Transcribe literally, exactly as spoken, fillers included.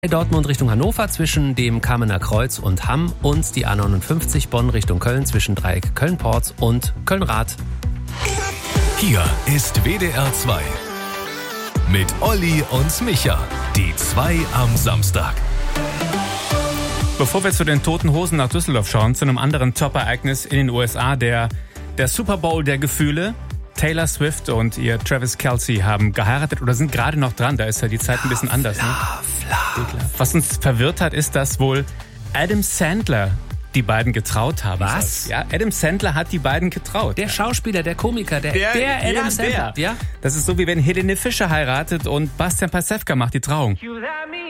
Dortmund Richtung Hannover zwischen dem Kamener Kreuz und Hamm und die A neunundfünfzig Bonn Richtung Köln zwischen Dreieck Köln-Porz und Köln-Rath. Hier ist W D R zwei mit Olli und Micha, die zwei am Samstag. Bevor wir zu den Toten Hosen nach Düsseldorf schauen, zu einem anderen Top-Ereignis in den U S A, der, der Super Bowl der Gefühle. Taylor Swift und ihr Travis Kelce haben geheiratet oder sind gerade noch dran. Da ist ja die Zeit ein bisschen anders. Ne? Was uns verwirrt hat, ist, dass wohl Adam Sandler die beiden getraut haben. Was? Ja, Adam Sandler hat die beiden getraut. Der Schauspieler, der Komiker, der, Der- der Adam ja, Sandler. der. Ja? Das ist so, wie wenn Helene Fischer heiratet und Bastian Pastewka macht die Trauung.